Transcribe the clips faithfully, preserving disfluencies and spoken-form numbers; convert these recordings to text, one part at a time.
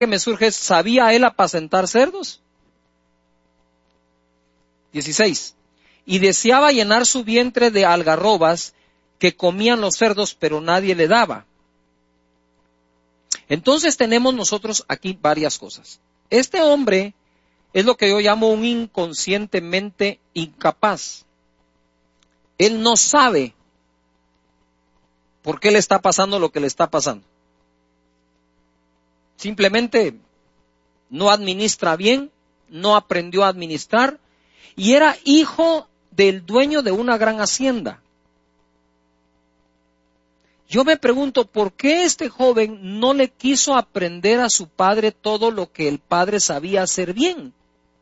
que me surge es, ¿sabía él apacentar cerdos? dieciséis. Y deseaba llenar su vientre de algarrobas que comían los cerdos, pero nadie le daba. Entonces tenemos nosotros aquí varias cosas. Este hombre es lo que yo llamo un inconscientemente incapaz. Él no sabe por qué le está pasando lo que le está pasando. Simplemente no administra bien, no aprendió a administrar, y era hijo del dueño de una gran hacienda. Yo me pregunto, ¿por qué este joven no le quiso aprender a su padre todo lo que el padre sabía hacer bien?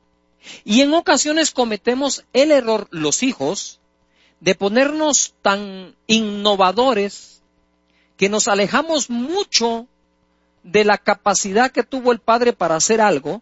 Y en ocasiones cometemos el error, los hijos, de ponernos tan innovadores que nos alejamos mucho de la capacidad que tuvo el padre para hacer algo,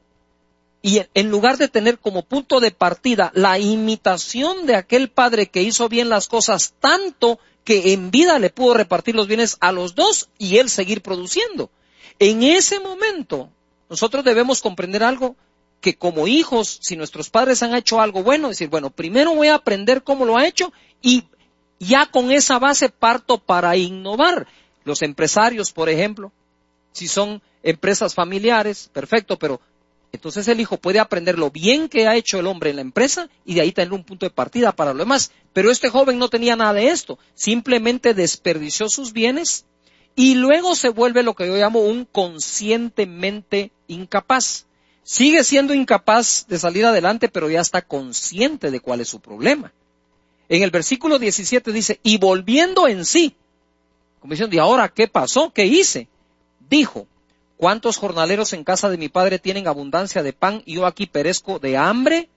y en lugar de tener como punto de partida la imitación de aquel padre que hizo bien las cosas tanto que en vida le pudo repartir los bienes a los dos y él seguir produciendo. En ese momento nosotros debemos comprender algo, que como hijos, si nuestros padres han hecho algo bueno, decir, bueno, primero voy a aprender cómo lo ha hecho y ya con esa base parto para innovar. Los empresarios, por ejemplo, si son empresas familiares, perfecto, pero entonces el hijo puede aprender lo bien que ha hecho el hombre en la empresa y de ahí tener un punto de partida para lo demás. Pero este joven no tenía nada de esto, simplemente desperdició sus bienes y luego se vuelve lo que yo llamo un conscientemente incapaz. Sigue siendo incapaz de salir adelante, pero ya está consciente de cuál es su problema. En el versículo diecisiete dice, y volviendo en sí, como diciendo, ¿y ahora qué pasó? ¿Qué hice? Dijo, ¿cuántos jornaleros en casa de mi padre tienen abundancia de pan y yo aquí perezco de hambre?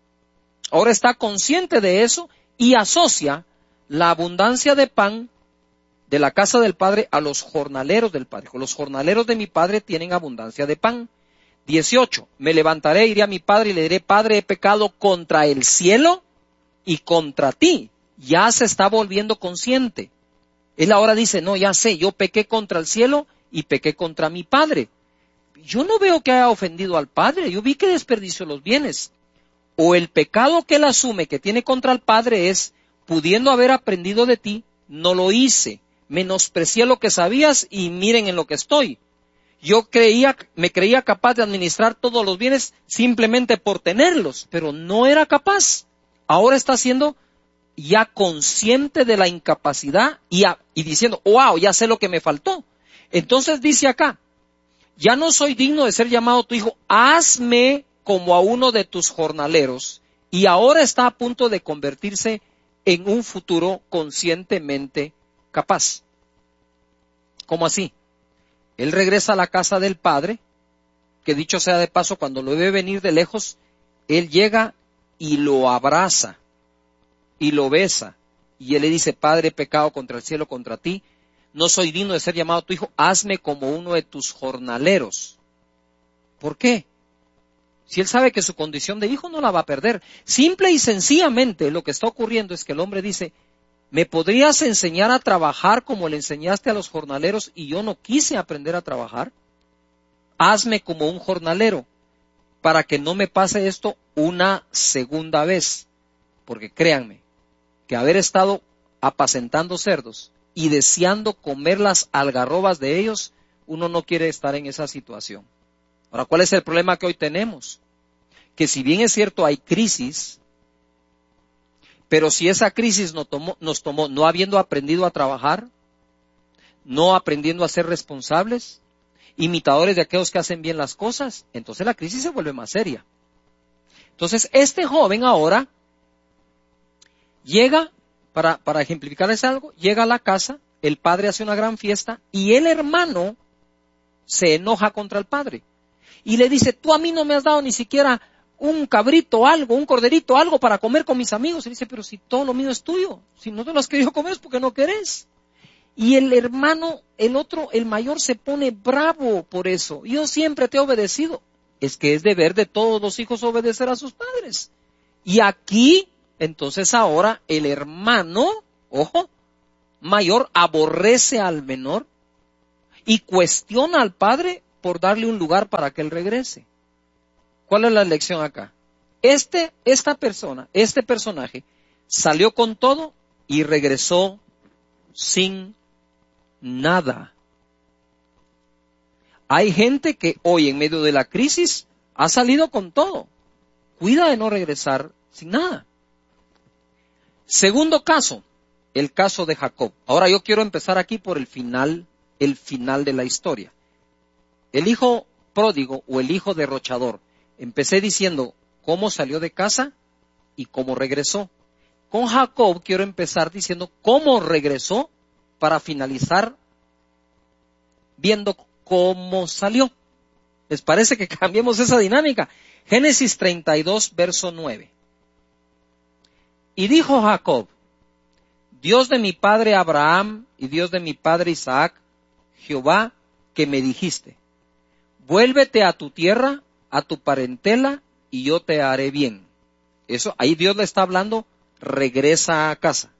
Ahora está consciente de eso y asocia la abundancia de pan de la casa del padre a los jornaleros del padre. Los jornaleros de mi padre tienen abundancia de pan. dieciocho. Me levantaré, iré a mi padre y le diré, Padre, he pecado contra el cielo y contra ti. Ya se está volviendo consciente. Él ahora dice, no, ya sé, yo pequé contra el cielo y pequé contra mi padre. Yo no veo que haya ofendido al padre, yo vi que desperdició los bienes. O el pecado que él asume que tiene contra el padre es, pudiendo haber aprendido de ti, no lo hice, menosprecié lo que sabías y miren en lo que estoy. Yo creía, me creía capaz de administrar todos los bienes simplemente por tenerlos, pero no era capaz. Ahora está siendo ya consciente de la incapacidad y, a, y diciendo, wow, ya sé lo que me faltó. Entonces dice acá, ya no soy digno de ser llamado tu hijo, hazme como a uno de tus jornaleros. Y ahora está a punto de convertirse en un futuro conscientemente capaz. ¿Cómo así? Él regresa a la casa del padre, que dicho sea de paso, cuando lo ve venir de lejos, él llega y lo abraza y lo besa. Y él le dice, Padre, he pecado contra el cielo, contra ti. No soy digno de ser llamado tu hijo, hazme como uno de tus jornaleros. ¿Por qué? Si él sabe que su condición de hijo no la va a perder. Simple y sencillamente lo que está ocurriendo es que el hombre dice, ¿me podrías enseñar a trabajar como le enseñaste a los jornaleros y yo no quise aprender a trabajar? Hazme como un jornalero para que no me pase esto una segunda vez. Porque créanme, que haber estado apacentando cerdos y deseando comer las algarrobas de ellos, uno no quiere estar en esa situación. Ahora, ¿cuál es el problema que hoy tenemos? Que si bien es cierto hay crisis, pero si esa crisis nos tomó, nos tomó no habiendo aprendido a trabajar, no aprendiendo a ser responsables, imitadores de aquellos que hacen bien las cosas, entonces la crisis se vuelve más seria. Entonces, este joven ahora llega, para, para ejemplificarles algo, llega a la casa, el padre hace una gran fiesta y el hermano se enoja contra el padre. Y le dice, tú a mí no me has dado ni siquiera un cabrito, algo, un corderito, algo para comer con mis amigos. Y dice, pero si todo lo mío es tuyo, si no te lo has querido comer es porque no querés. Y el hermano, el otro, el mayor se pone bravo por eso. Yo siempre te he obedecido. Es que es deber de todos los hijos obedecer a sus padres. Y aquí, entonces ahora, el hermano, ojo, mayor aborrece al menor y cuestiona al padre por darle un lugar para que él regrese. ¿Cuál es la lección acá? Este, esta persona, este personaje, salió con todo y regresó sin nada. Hay gente que hoy en medio de la crisis ha salido con todo. Cuida de no regresar sin nada. Segundo caso, el caso de Jacob. Ahora yo quiero empezar aquí por el final, el final de la historia. El hijo pródigo o el hijo derrochador. Empecé diciendo cómo salió de casa y cómo regresó. Con Jacob quiero empezar diciendo cómo regresó para finalizar viendo cómo salió. ¿Les parece que cambiemos esa dinámica? Génesis treinta y dos, verso nueve. Y dijo Jacob, Dios de mi padre Abraham y Dios de mi padre Isaac, Jehová, que me dijiste, vuélvete a tu tierra, a tu parentela, y yo te haré bien. Eso, ahí Dios le está hablando, regresa a casa.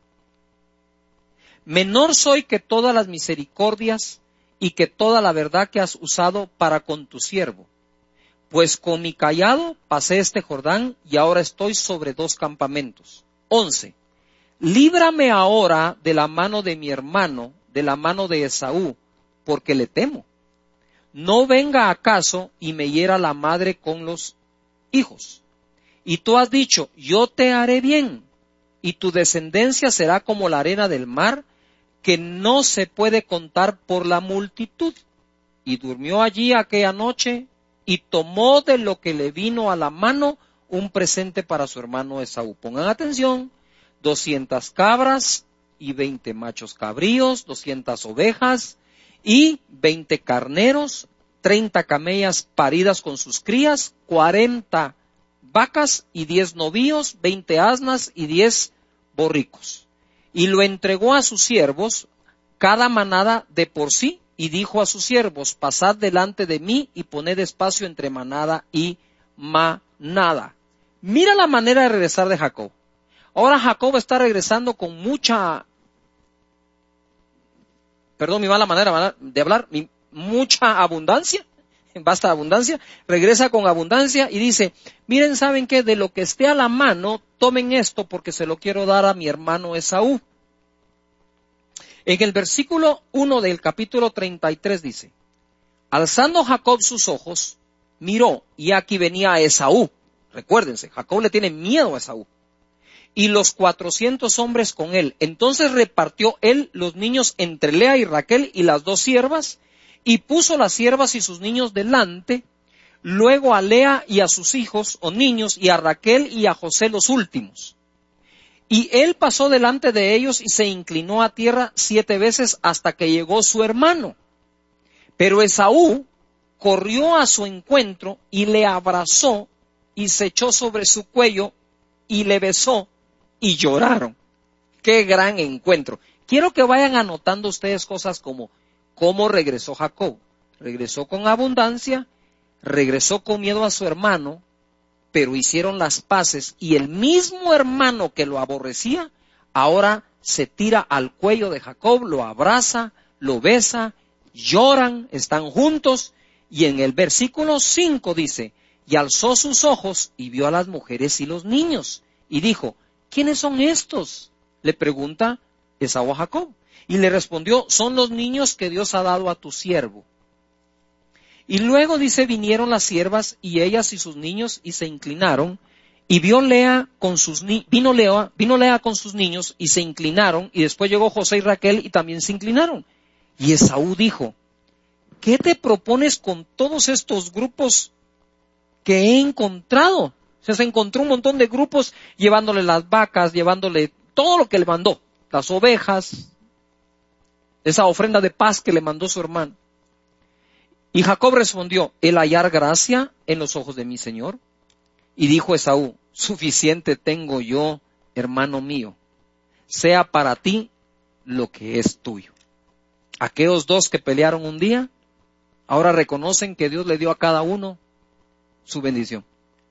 Menor soy que todas las misericordias y que toda la verdad que has usado para con tu siervo. Pues con mi cayado pasé este Jordán y ahora estoy sobre dos campamentos. Once. Líbrame ahora de la mano de mi hermano, de la mano de Esaú, porque le temo. No venga acaso y me hiera la madre con los hijos. Y tú has dicho, yo te haré bien, y tu descendencia será como la arena del mar, que no se puede contar por la multitud. Y durmió allí aquella noche, y tomó de lo que le vino a la mano un presente para su hermano Esaú. Pongan atención, doscientas cabras y veinte machos cabríos, doscientas ovejas y veinte carneros, treinta camellas paridas con sus crías, cuarenta vacas y diez novillos, veinte asnas y diez borricos. Y lo entregó a sus siervos, cada manada de por sí, y dijo a sus siervos, pasad delante de mí y poned espacio entre manada y manada. Mira la manera de regresar de Jacob. Ahora Jacob está regresando con mucha, perdón, mi mala manera de hablar, mi, mucha abundancia, basta abundancia, regresa con abundancia y dice, miren, ¿saben qué? De lo que esté a la mano, tomen esto porque se lo quiero dar a mi hermano Esaú. En el versículo uno del capítulo treinta y tres dice, alzando Jacob sus ojos, miró y aquí venía Esaú. Recuérdense, Jacob le tiene miedo a Esaú. Y los cuatrocientos hombres con él. Entonces repartió él los niños entre Lea y Raquel y las dos siervas, y puso las siervas y sus niños delante, luego a Lea y a sus hijos o niños, y a Raquel y a José los últimos. Y él pasó delante de ellos y se inclinó a tierra siete veces hasta que llegó su hermano. Pero Esaú corrió a su encuentro y le abrazó y se echó sobre su cuello y le besó y lloraron. ¡Qué gran encuentro! Quiero que vayan anotando ustedes cosas como cómo regresó Jacob. Regresó con abundancia, regresó con miedo a su hermano, pero hicieron las paces y el mismo hermano que lo aborrecía, ahora se tira al cuello de Jacob, lo abraza, lo besa, lloran, están juntos, y en el versículo cinco dice, y alzó sus ojos y vio a las mujeres y los niños, y dijo, ¿quiénes son estos? Le pregunta Esaú a Jacob, y le respondió, son los niños que Dios ha dado a tu siervo. Y luego dice, vinieron las siervas y ellas y sus niños y se inclinaron, y vio Lea con sus ni- vino Lea, vino Lea con sus niños y se inclinaron, y después llegó José y Raquel y también se inclinaron. Y Esaú dijo, ¿qué te propones con todos estos grupos que he encontrado? O sea, se encontró un montón de grupos llevándole las vacas, llevándole todo lo que le mandó, las ovejas, esa ofrenda de paz que le mandó su hermano. Y Jacob respondió, el hallar gracia en los ojos de mi señor. Y dijo Esaú, suficiente tengo yo, hermano mío, sea para ti lo que es tuyo. Aquellos dos que pelearon un día, ahora reconocen que Dios le dio a cada uno su bendición.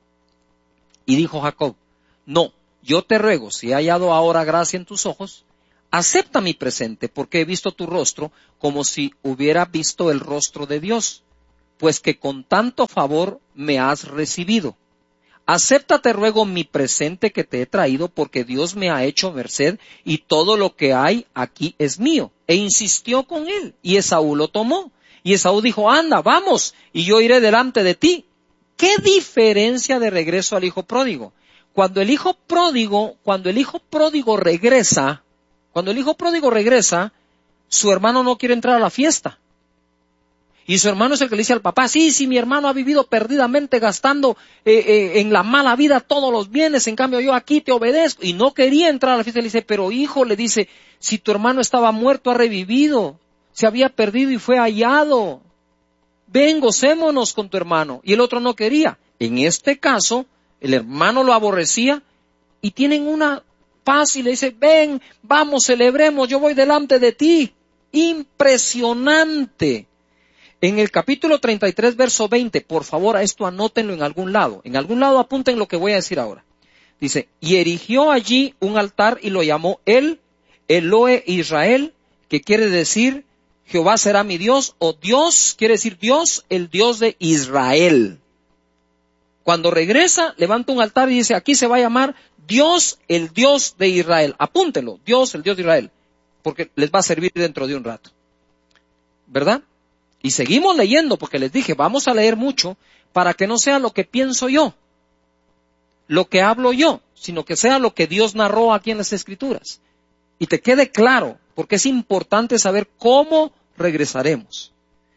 Y dijo Jacob, no, yo te ruego, si he hallado ahora gracia en tus ojos, acepta mi presente, porque he visto tu rostro como si hubiera visto el rostro de Dios. pues que con tanto favor me has recibido. Acepta, te ruego, mi presente que te he traído, porque Dios me ha hecho merced, y todo lo que hay aquí es mío. E insistió con él, y Esaú lo tomó. Y Esaú dijo, anda, vamos, y yo iré delante de ti. ¿Qué diferencia de regreso al hijo pródigo? Cuando el hijo pródigo, cuando el hijo pródigo regresa, cuando el hijo pródigo regresa, su hermano no quiere entrar a la fiesta. Y su hermano es el que le dice al papá, sí, sí, mi hermano ha vivido perdidamente gastando eh, eh, en la mala vida todos los bienes, en cambio yo aquí te obedezco. Y no quería entrar a la fiesta. Le dice, pero hijo, le dice, si tu hermano estaba muerto, ha revivido, se había perdido y fue hallado. Ven, gocémonos con tu hermano. Y el otro no quería. En este caso, el hermano lo aborrecía y tienen una paz y le dice, ven, vamos, celebremos, yo voy delante de ti. Impresionante. En el capítulo treinta y tres, verso veinte, por favor, a esto anótenlo en algún lado. En algún lado apunten lo que voy a decir ahora. Dice, y erigió allí un altar y lo llamó él, Elohe Israel, que quiere decir, Jehová será mi Dios, o Dios, quiere decir Dios, el Dios de Israel. Cuando regresa, levanta un altar y dice, aquí se va a llamar Dios, el Dios de Israel. Apúntenlo, Dios, el Dios de Israel, porque les va a servir dentro de un rato. ¿Verdad? Y seguimos leyendo, porque les dije, vamos a leer mucho, para que no sea lo que pienso yo, lo que hablo yo, sino que sea lo que Dios narró aquí en las Escrituras. Y te quede claro, porque es importante saber cómo regresaremos.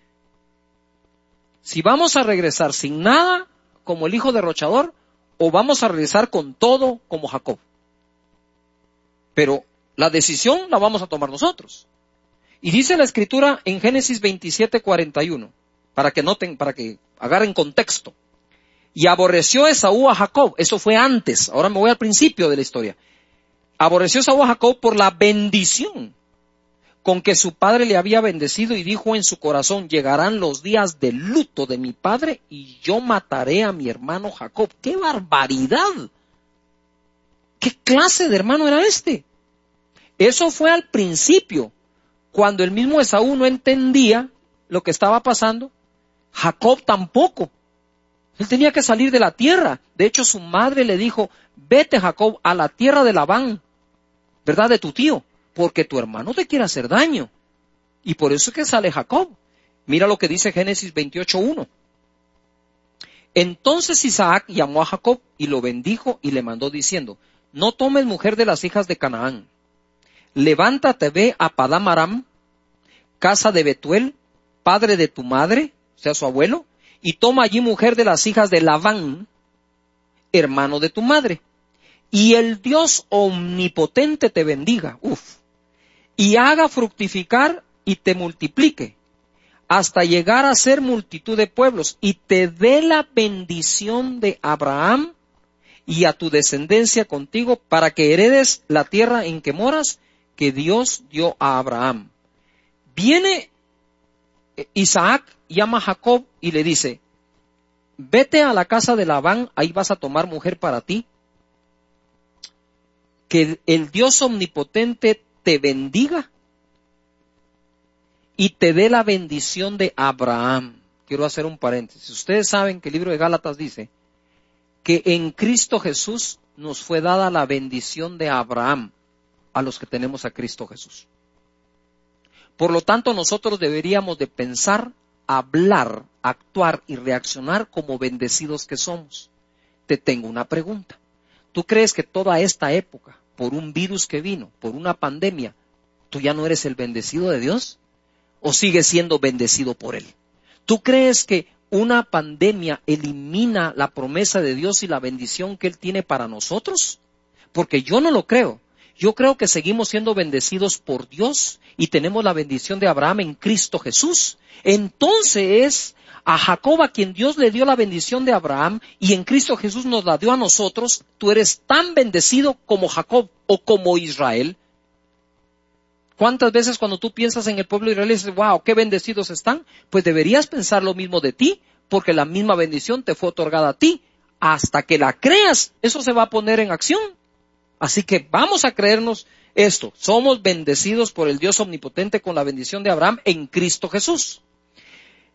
Si vamos a regresar sin nada, como el hijo derrochador, o vamos a regresar con todo, como Jacob. Pero la decisión la vamos a tomar nosotros. Y dice la Escritura en Génesis veintisiete, cuarenta y uno, para que noten, para que agarren contexto. Y aborreció Esaú a Jacob, eso fue antes, ahora me voy al principio de la historia. Aborreció Esaú a Jacob por la bendición con que su padre le había bendecido y dijo en su corazón, llegarán los días de luto de mi padre y yo mataré a mi hermano Jacob. ¡Qué barbaridad! ¿Qué clase de hermano era este? Eso fue al principio, cuando el mismo Esaú no entendía lo que estaba pasando. Jacob tampoco. Él tenía que salir de la tierra. De hecho, su madre le dijo, vete, Jacob, a la tierra de Labán, ¿verdad?, de tu tío, porque tu hermano te quiere hacer daño. Y por eso es que sale Jacob. Mira lo que dice Génesis veintiocho, uno. Entonces Isaac llamó a Jacob y lo bendijo y le mandó diciendo, no tomes mujer de las hijas de Canaán. Levántate, ve a Padán Aram, casa de Betuel, padre de tu madre, o sea, su abuelo, y toma allí mujer de las hijas de Labán, hermano de tu madre. Y el Dios omnipotente te bendiga, uf, y haga fructificar y te multiplique, hasta llegar a ser multitud de pueblos, y te dé la bendición de Abraham y a tu descendencia contigo, para que heredes la tierra en que moras, que Dios dio a Abraham. Viene Isaac, llama a Jacob y le dice, vete a la casa de Labán, ahí vas a tomar mujer para ti. Que el Dios omnipotente te bendiga y te dé la bendición de Abraham. Quiero hacer un paréntesis. Ustedes saben que el libro de Gálatas dice que en Cristo Jesús nos fue dada la bendición de Abraham a los que tenemos a Cristo Jesús. Por lo tanto, nosotros deberíamos de pensar, hablar, actuar y reaccionar como bendecidos que somos. Te tengo una pregunta. ¿Tú crees que toda esta época, por un virus que vino, por una pandemia, tú ya no eres el bendecido de Dios? ¿O sigues siendo bendecido por Él? ¿Tú crees que una pandemia elimina la promesa de Dios y la bendición que Él tiene para nosotros? Porque yo no lo creo. Yo creo que seguimos siendo bendecidos por Dios y tenemos la bendición de Abraham en Cristo Jesús. Entonces, a Jacob, a quien Dios le dio la bendición de Abraham y en Cristo Jesús nos la dio a nosotros, tú eres tan bendecido como Jacob o como Israel. ¿Cuántas veces cuando tú piensas en el pueblo de Israel dices, wow, qué bendecidos están? Pues deberías pensar lo mismo de ti, porque la misma bendición te fue otorgada a ti. Hasta que la creas, eso se va a poner en acción. Así que vamos a creernos esto. Somos bendecidos por el Dios omnipotente con la bendición de Abraham en Cristo Jesús.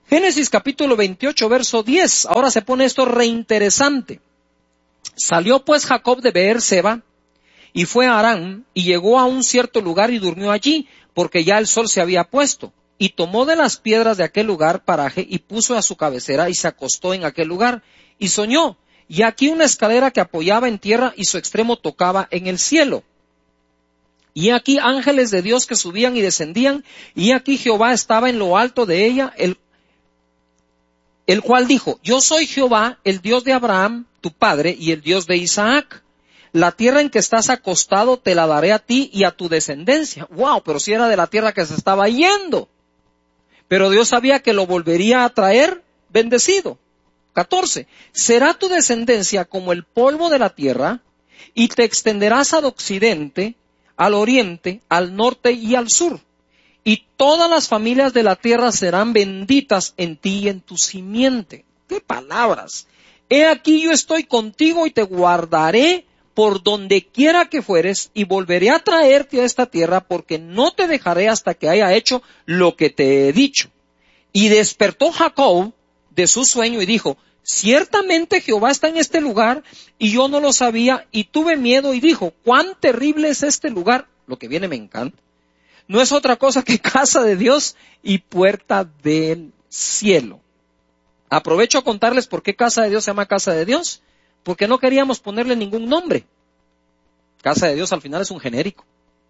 Génesis capítulo veintiocho, verso diez. Ahora se pone esto reinteresante. Salió pues Jacob de Beer-seba y fue a Harán, y llegó a un cierto lugar y durmió allí, porque ya el sol se había puesto. Y tomó de las piedras de aquel lugar paraje y puso a su cabecera y se acostó en aquel lugar. Y soñó, y aquí una escalera que apoyaba en tierra y su extremo tocaba en el cielo. Y aquí ángeles de Dios que subían y descendían, y aquí Jehová estaba en lo alto de ella, el, el cual dijo, yo soy Jehová, el Dios de Abraham, tu padre, y el Dios de Isaac. La tierra en que estás acostado te la daré a ti y a tu descendencia. ¡Wow! Pero si era de la tierra que se estaba yendo. Pero Dios sabía que lo volvería a traer bendecido. catorce. Será tu descendencia como el polvo de la tierra, y te extenderás al occidente, al oriente, al norte y al sur. Y todas las familias de la tierra serán benditas en ti y en tu simiente. ¡Qué palabras! He aquí yo estoy contigo y te guardaré por donde quiera que fueres, y volveré a traerte a esta tierra, porque no te dejaré hasta que haya hecho lo que te he dicho. Y despertó Jacob de su sueño y dijo, ciertamente Jehová está en este lugar, y yo no lo sabía, y tuve miedo y dijo, cuán terrible es este lugar. Lo que viene me encanta. No es otra cosa que casa de Dios y puerta del cielo. Aprovecho a contarles por qué casa de Dios se llama casa de Dios. Porque no queríamos ponerle ningún nombre. Casa de Dios al final es un genérico.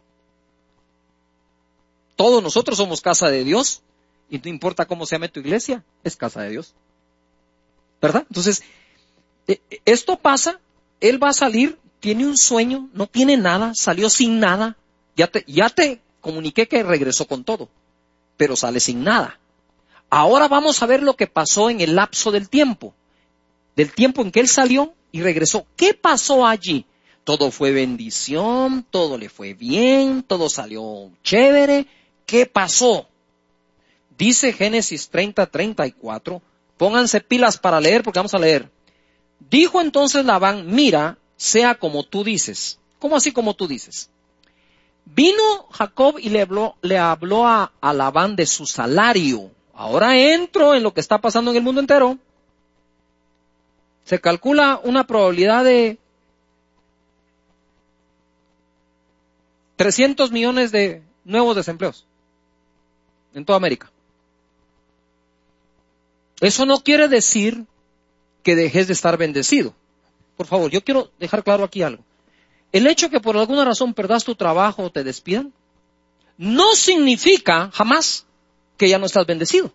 Todos nosotros somos casa de Dios, y no importa cómo se llame tu iglesia, es casa de Dios. ¿Verdad? Entonces, esto pasa, él va a salir, tiene un sueño, no tiene nada, salió sin nada, ya te, ya te comuniqué que regresó con todo, pero sale sin nada. Ahora vamos a ver lo que pasó en el lapso del tiempo, del tiempo en que él salió y regresó. ¿Qué pasó allí? Todo fue bendición, todo le fue bien, todo salió chévere. ¿Qué pasó? Dice Génesis treinta, treinta y cuatro. Pónganse pilas para leer porque vamos a leer. Dijo entonces Labán, mira, sea como tú dices. ¿Cómo así como tú dices? Vino Jacob y le habló, le habló a, a Labán de su salario. Ahora entro en lo que está pasando en el mundo entero. Se calcula una probabilidad de trescientos millones de nuevos desempleos en toda América. Eso no quiere decir que dejes de estar bendecido. Por favor, yo quiero dejar claro aquí algo. El hecho que por alguna razón perdas tu trabajo o te despidan, no significa jamás que ya no estás bendecido.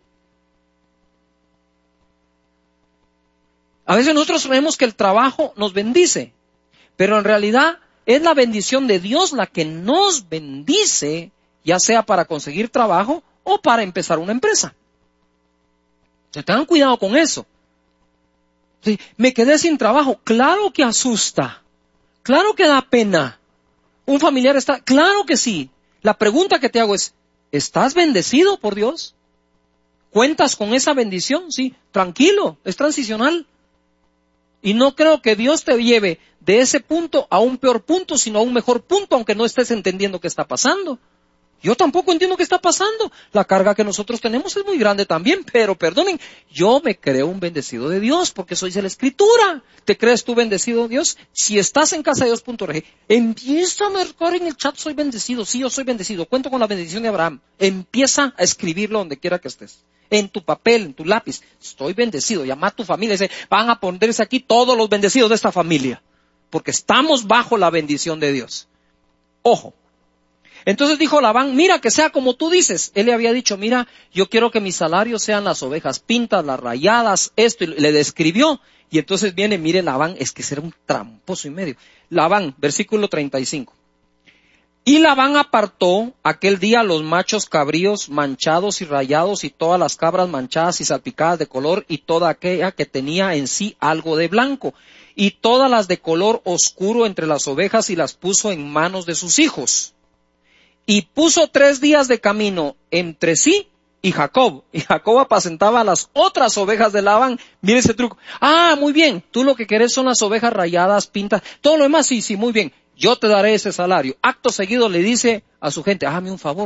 A veces nosotros creemos que el trabajo nos bendice, pero en realidad es la bendición de Dios la que nos bendice, ya sea para conseguir trabajo o para empezar una empresa. Entonces, tengan cuidado con eso. Sí, me quedé sin trabajo, claro que asusta, claro que da pena. Un familiar está, claro que sí. La pregunta que te hago es, ¿estás bendecido por Dios? ¿Cuentas con esa bendición? Sí, tranquilo, es transicional. Y no creo que Dios te lleve de ese punto a un peor punto, sino a un mejor punto, aunque no estés entendiendo qué está pasando. Yo tampoco entiendo qué está pasando. La carga que nosotros tenemos es muy grande también, pero perdonen, yo me creo un bendecido de Dios, porque eso dice la Escritura. ¿Te crees tú bendecido de Dios? Si estás en casa de Dios punto org, empieza a marcar en el chat, soy bendecido. Sí, yo soy bendecido. Cuento con la bendición de Abraham. Empieza a escribirlo donde quiera que estés. En tu papel, en tu lápiz. Estoy bendecido. Llama a tu familia y dice, van a ponerse aquí todos los bendecidos de esta familia. Porque estamos bajo la bendición de Dios. Ojo. Entonces dijo Labán, mira, que sea como tú dices. Él le había dicho, mira, yo quiero que mis salarios sean las ovejas pintas, las rayadas, esto, y le describió. Y entonces viene, mire Labán, es que será un tramposo y medio. Labán, versículo treinta y cinco. Y Labán apartó aquel día los machos cabríos manchados y rayados y todas las cabras manchadas y salpicadas de color y toda aquella que tenía en sí algo de blanco y todas las de color oscuro entre las ovejas y las puso en manos de sus hijos. Y puso tres días de camino entre sí y Jacob. Y Jacob apacentaba a las otras ovejas de Labán. Mire ese truco. Ah, muy bien. Tú lo que querés son las ovejas rayadas, pintas. Todo lo demás, sí, sí, muy bien. Yo te daré ese salario. Acto seguido le dice a su gente, hágame un favor,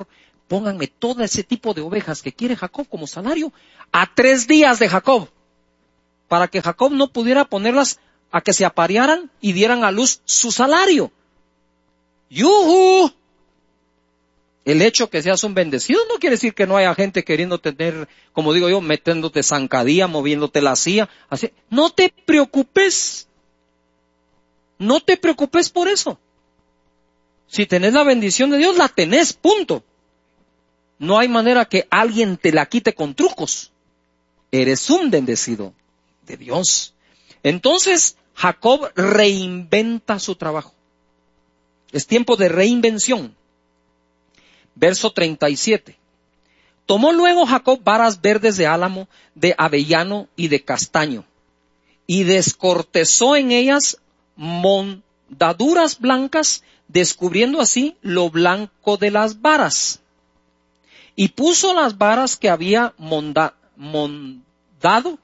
pónganme todo ese tipo de ovejas que quiere Jacob como salario a tres días de Jacob, para que Jacob no pudiera ponerlas a que se aparearan y dieran a luz su salario. ¡Yujú! El hecho que seas un bendecido no quiere decir que no haya gente queriendo tener, como digo yo, metiéndote zancadilla, moviéndote la silla, así. No te preocupes. No te preocupes por eso. Si tenés la bendición de Dios, la tenés, punto. No hay manera que alguien te la quite con trucos. Eres un bendecido de Dios. Entonces, Jacob reinventa su trabajo. Es tiempo de reinvención. Verso treinta y siete. Tomó luego Jacob varas verdes de álamo, de avellano y de castaño, y descortezó en ellas mondaduras blancas, descubriendo así lo blanco de las varas. Y puso las varas que había monda, mondado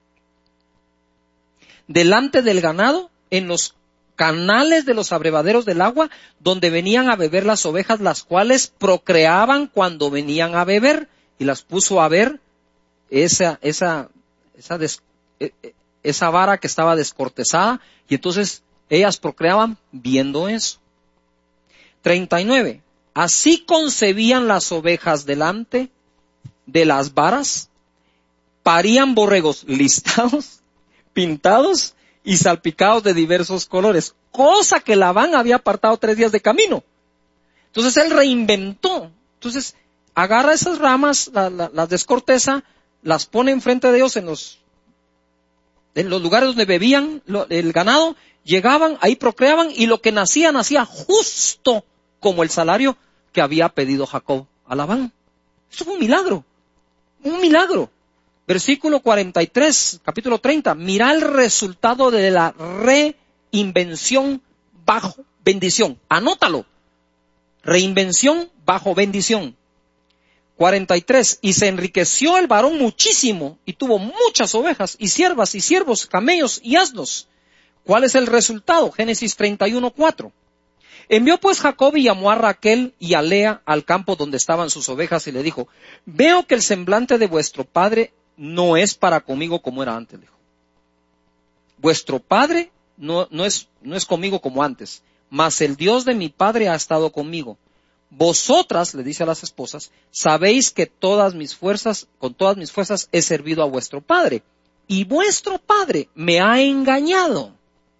delante del ganado en los canales de los abrevaderos del agua, donde venían a beber las ovejas, las cuales procreaban cuando venían a beber, y las puso a ver esa, esa, esa, des, esa vara que estaba descortezada, y entonces ellas procreaban viendo eso. treinta y nueve. Así concebían las ovejas delante de las varas, parían borregos listados, pintados y salpicados de diversos colores, cosa que Labán había apartado tres días de camino. Entonces él reinventó. Entonces agarra esas ramas, la, la, las descorteza, las pone enfrente de ellos en los, en los lugares donde bebían lo, el ganado, llegaban, ahí procreaban, y lo que nacía, nacía justo como el salario que había pedido Jacob a Labán. Eso fue un milagro, un milagro. Versículo cuarenta y tres, capítulo treinta. Mira el resultado de la reinvención bajo bendición. Anótalo. Reinvención bajo bendición. cuarenta y tres. Y se enriqueció el varón muchísimo, y tuvo muchas ovejas, y siervas, y siervos, camellos, y asnos. ¿Cuál es el resultado? Génesis treinta y uno, cuatro. Envió pues Jacob y llamó a Raquel y a Lea al campo donde estaban sus ovejas, y le dijo: veo que el semblante de vuestro padre no es para conmigo como era antes. Dijo: vuestro padre no, no, es, no es conmigo como antes, mas el Dios de mi padre ha estado conmigo. Vosotras, le dice a las esposas, sabéis que todas mis fuerzas, con todas mis fuerzas he servido a vuestro padre, y vuestro padre me ha engañado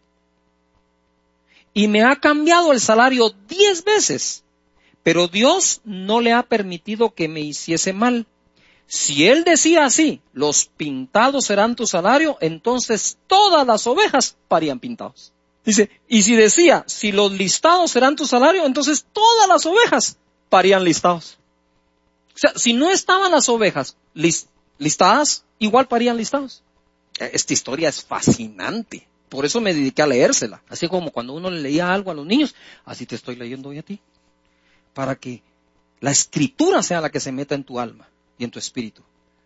y me ha cambiado el salario diez veces, pero Dios no le ha permitido que me hiciese mal. Si él decía así, los pintados serán tu salario, entonces todas las ovejas parían pintados. Dice, y si decía, si los listados serán tu salario, entonces todas las ovejas parían listados. O sea, si no estaban las ovejas list, listadas, igual parían listados. Esta historia es fascinante. Por eso me dediqué a leérsela. Así como cuando uno le leía algo a los niños, así te estoy leyendo hoy a ti. Para que la escritura sea la que se meta en tu alma y en tu espíritu.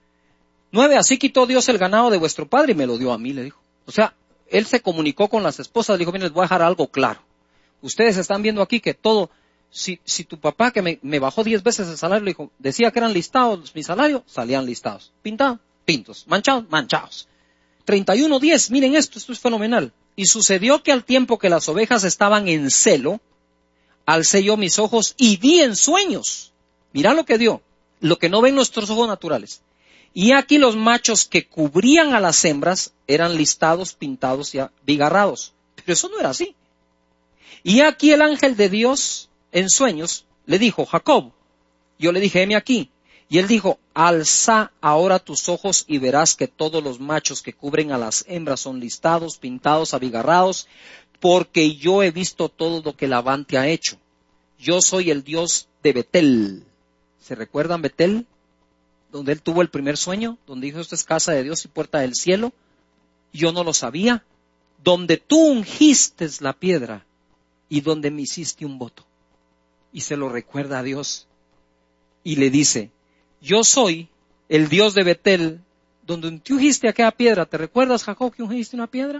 Nueve, así quitó Dios el ganado de vuestro padre y me lo dio a mí, le dijo. O sea, él se comunicó con las esposas, le dijo: miren, les voy a dejar algo claro. Ustedes están viendo aquí que todo, si, si tu papá que me, me bajó diez veces el salario, le dijo, decía que eran listados mi salario, salían listados. Pintados, pintos. Manchados, manchados. treinta y uno, diez, miren esto, esto es fenomenal. Y sucedió que al tiempo que las ovejas estaban en celo, alcé yo mis ojos y vi en sueños. Mirá lo que dio, lo que no ven nuestros ojos naturales. Y aquí los machos que cubrían a las hembras eran listados, pintados y abigarrados. Pero eso no era así. Y aquí el ángel de Dios en sueños le dijo: Jacob. Yo le dije: heme aquí. Y él dijo: alza ahora tus ojos y verás que todos los machos que cubren a las hembras son listados, pintados, abigarrados, porque yo he visto todo lo que Labán te ha hecho. Yo soy el Dios de Betel. ¿Se recuerdan Betel? Donde él tuvo el primer sueño, donde dijo: esto es casa de Dios y puerta del cielo. Yo no lo sabía. Donde tú ungiste la piedra y donde me hiciste un voto. Y se lo recuerda a Dios. Y le dice: yo soy el Dios de Betel, donde tú ungiste aquella piedra. ¿Te recuerdas, Jacob, que ungiste una piedra?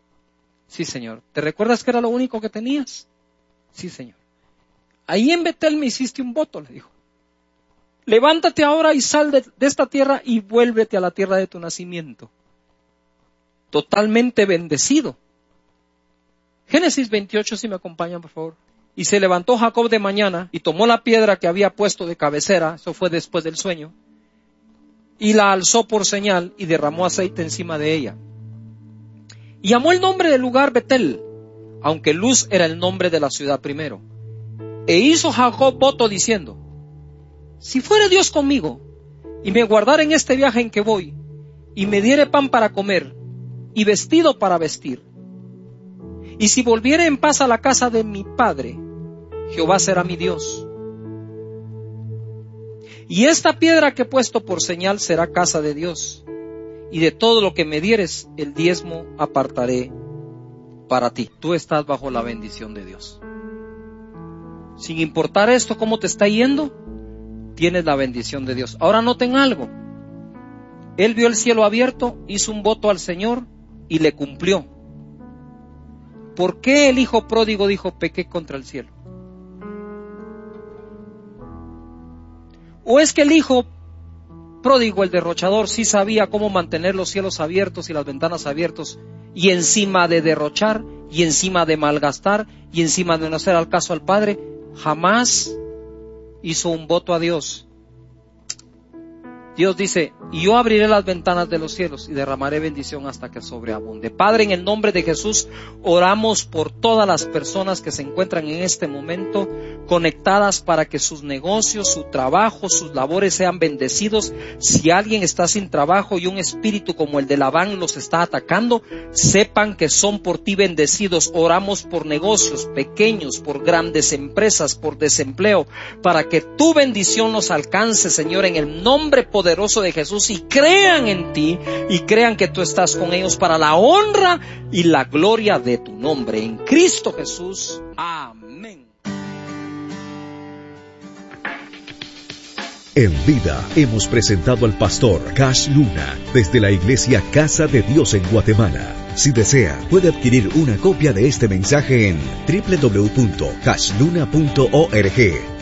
Sí, Señor. ¿Te recuerdas que era lo único que tenías? Sí, Señor. Ahí en Betel me hiciste un voto, le dijo. levántate ahora y sal de, de esta tierra y vuélvete a la tierra de tu nacimiento. Totalmente bendecido. Génesis veintiocho, si me acompañan, por favor. Y se levantó Jacob de mañana y tomó la piedra que había puesto de cabecera, eso fue después del sueño, y la alzó por señal y derramó aceite encima de ella. Y llamó el nombre del lugar Betel, aunque Luz era el nombre de la ciudad primero. E hizo Jacob voto diciendo, si fuere Dios conmigo, y me guardara en este viaje en que voy, y me diere pan para comer, y vestido para vestir, y si volviere en paz a la casa de mi padre, Jehová será mi Dios. Y esta piedra que he puesto por señal será casa de Dios, y de todo lo que me dieres, el diezmo apartaré para ti. Tú estás bajo la bendición de Dios. Sin importar esto, cómo te está yendo, tienes la bendición de Dios. Ahora noten algo. Él vio el cielo abierto, hizo un voto al Señor y le cumplió. ¿Por qué el hijo pródigo dijo, pequé contra el cielo? ¿O es que el hijo pródigo, el derrochador, sí sabía cómo mantener los cielos abiertos y las ventanas abiertos, y encima de derrochar, y encima de malgastar, y encima de no hacer al caso al Padre, jamás hizo un voto a Dios? Dios dice, y yo abriré las ventanas de los cielos y derramaré bendición hasta que sobreabunde. Padre, en el nombre de Jesús, oramos por todas las personas que se encuentran en este momento conectadas para que sus negocios, su trabajo, sus labores sean bendecidos. Si alguien está sin trabajo y un espíritu como el de Labán los está atacando, sepan que son por ti bendecidos. Oramos por negocios pequeños, por grandes empresas, por desempleo, para que tu bendición los alcance, Señor, en el nombre poderoso poderoso de Jesús, y crean en ti y crean que tú estás con ellos para la honra y la gloria de tu nombre. En Cristo Jesús. Amén. En vida hemos presentado al pastor Cash Luna desde la iglesia Casa de Dios en Guatemala. Si desea, puede adquirir una copia de este mensaje en doble u doble u doble u punto cash luna punto org